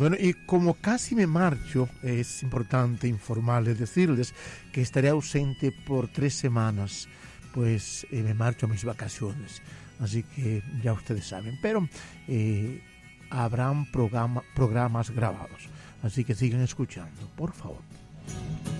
Bueno, y como casi me marcho, es importante informarles, decirles que estaré ausente por 3 semanas, pues me marcho a mis vacaciones, así que ya ustedes saben, pero habrán programas grabados, así que sigan escuchando, por favor.